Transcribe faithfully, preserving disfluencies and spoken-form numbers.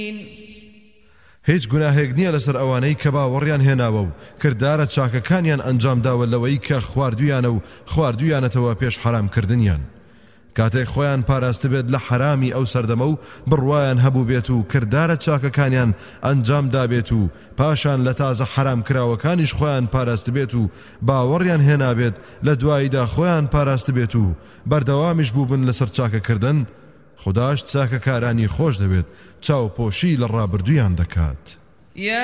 هیچ گوناهێک نییە لەسەر ئەوانەی کە باوەڕیان هێناوە و کردارە چاکەکانیان ئەنجامداوە لەوەی کە خواردویانە و خواردویانەتەوە پێش حرامکردنیان. کاتێک خۆیان پاراست بێت لە حرامی ئەو سەردەمە و بڕوایان هەبوو بێت و کردارە چاکەکانیان ئەنجامدا بێت و پاشان لە تازە حرام کراوەکانیش خۆیان پاراست بێت و باوەڕیان هێنابێت لە دواییدا خۆیان پاراست بێت و بەردەوامیش بووبن لەسەر چاکەکردن، خوداش چاکەکارانی خۆش دەوێت، چاوپۆشی لە ڕابردویان دەکات.